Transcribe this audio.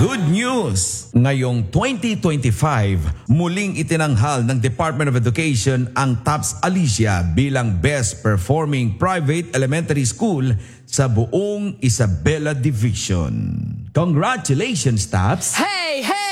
Good news! Ngayong 2025, muling itinanghal ng Department of Education ang TAPS Alicia bilang Best Performing Private Elementary School sa buong Isabela Division. Congratulations, TAPS! Hey, hey!